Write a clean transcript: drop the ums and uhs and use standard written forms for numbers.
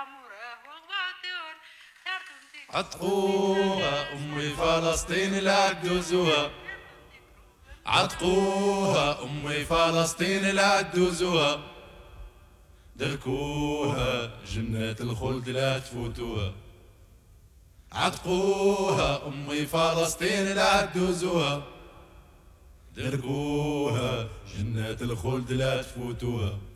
عتقوها أمي فلسطين لا تدوزوها، عتقوها أمي فلسطين لا تدوزوها، دركوها جنة الخلد لا تفوتوها، عتقوها أمي فلسطين لا تدوزوها، دركوها جنة الخلد لا تفوتوها.